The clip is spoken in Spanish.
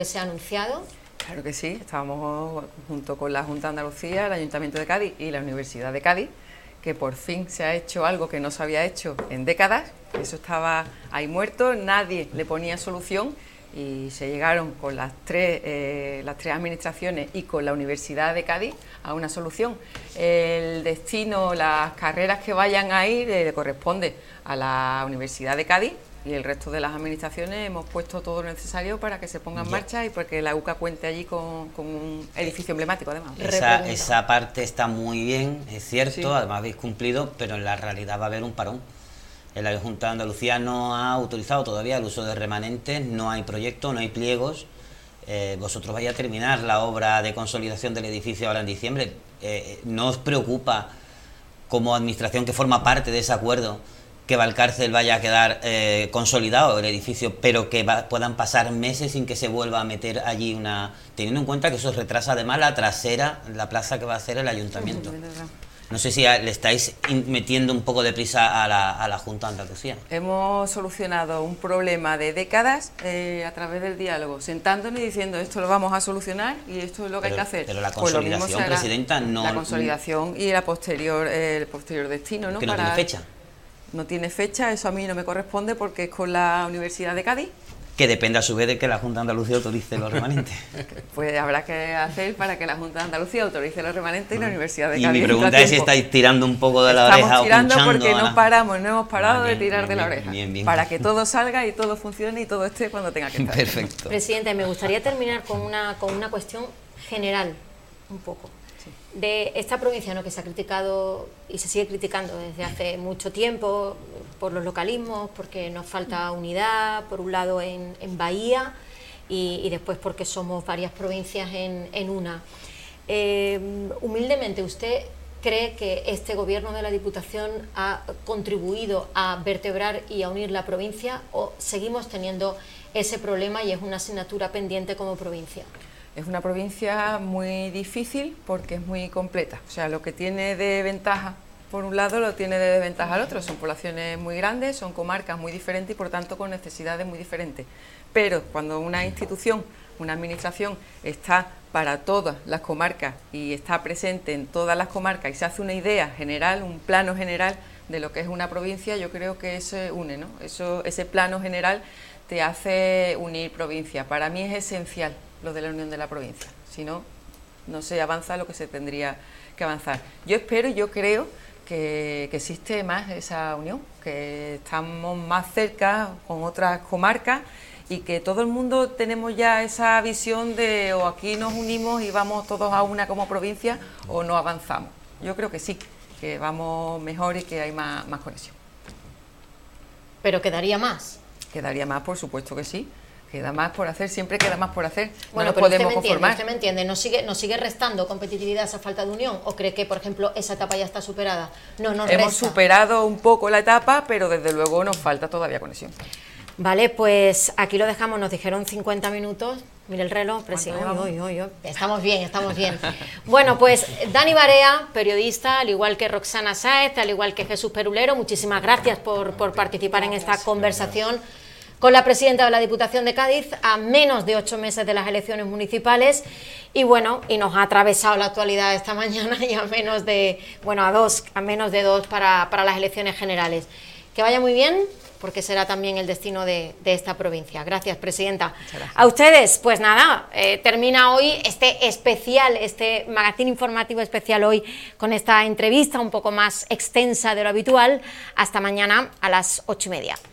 se ha anunciado? Claro que sí, estábamos junto con la Junta de Andalucía, el Ayuntamiento de Cádiz y la Universidad de Cádiz, que por fin se ha hecho algo que no se había hecho en décadas. Eso estaba ahí muerto, nadie le ponía solución y se llegaron con las tres administraciones y con la Universidad de Cádiz a una solución. El destino, las carreras que vayan a ir, le corresponde a la Universidad de Cádiz, y el resto de las administraciones hemos puesto todo lo necesario para que se ponga en marcha y porque la UCA cuente allí con un edificio emblemático, además. Esa parte está muy bien, es cierto, sí. Además habéis cumplido, pero en la realidad va a haber un parón. La Junta de Andalucía no ha autorizado todavía el uso de remanentes, no hay proyecto, no hay pliegos. Vosotros vais a terminar la obra de consolidación del edificio ahora en diciembre. ¿No os preocupa, como administración que forma parte de ese acuerdo, que Valcárcel vaya a quedar consolidado el edificio, pero que puedan pasar meses sin que se vuelva a meter allí teniendo en cuenta que eso retrasa además la trasera, la plaza que va a hacer el ayuntamiento? No sé si le estáis metiendo un poco de prisa a la Junta de Andalucía. Hemos solucionado un problema de décadas a través del diálogo, sentándonos y diciendo esto lo vamos a solucionar y esto es lo que hay que hacer. Pero la consolidación, pues Presidenta, no... La consolidación y el posterior destino, ¿no? Que no tiene fecha. No tiene fecha, eso a mí no me corresponde porque es con la Universidad de Cádiz. Que depende a su vez de que la Junta de Andalucía autorice los remanentes. Pues habrá que hacer para que la Junta de Andalucía autorice los remanentes y la Universidad de Cádiz. Y mi pregunta es si estáis tirando un poco de la oreja. Estamos tirando porque no paramos, no hemos parado de tirar de la oreja. Bien. Para que todo salga y todo funcione y todo esté cuando tenga que estar. Perfecto. Presidente, me gustaría terminar con una cuestión general, un poco. De esta provincia, ¿no?, que se ha criticado y se sigue criticando desde hace mucho tiempo por los localismos, porque nos falta unidad, por un lado en Bahía y después porque somos varias provincias en una. Humildemente, ¿usted cree que este gobierno de la Diputación ha contribuido a vertebrar y a unir la provincia o seguimos teniendo ese problema y es una asignatura pendiente como provincia? Es una provincia muy difícil porque es muy completa, o sea, lo que tiene de ventaja por un lado lo tiene de desventaja al otro, son poblaciones muy grandes, son comarcas muy diferentes y por tanto con necesidades muy diferentes, pero cuando una institución, una administración está para todas las comarcas y está presente en todas las comarcas y se hace una idea general, un plano general de lo que es una provincia, yo creo que eso une, ¿no? Ese plano general te hace unir provincia, para mí es esencial lo de la unión de la provincia, si no, no se avanza lo que se tendría que avanzar. Yo espero y yo creo que existe más esa unión, que estamos más cerca con otras comarcas y que todo el mundo tenemos ya esa visión de o aquí nos unimos y vamos todos a una como provincia o no avanzamos. Yo creo que sí, que vamos mejor y que hay más conexión. ¿Pero quedaría más? Quedaría más, por supuesto que sí. Queda más por hacer, siempre queda más por hacer. Bueno, no pero podemos conformar. usted me entiende, ¿nos sigue restando competitividad esa falta de unión? ¿O cree que, por ejemplo, esa etapa ya está superada? No, nos Hemos resta. superado un poco la etapa, pero desde luego nos falta todavía conexión. Vale, pues aquí lo dejamos, nos dijeron 50 minutos. Mire el reloj, presidente. Estamos bien, estamos bien. Bueno, pues Dani Barea, periodista, al igual que Roxana Sáez, al igual que Jesús Perulero, muchísimas gracias por participar en esta conversación con la presidenta de la Diputación de Cádiz a menos de 8 meses de las elecciones municipales y bueno, y nos ha atravesado la actualidad esta mañana y a menos de dos para las elecciones generales. Que vaya muy bien, porque será también el destino de esta provincia. Gracias, presidenta. Gracias. A ustedes, pues nada, termina hoy este magazine informativo especial hoy con esta entrevista un poco más extensa de lo habitual. Hasta mañana a las 8:30.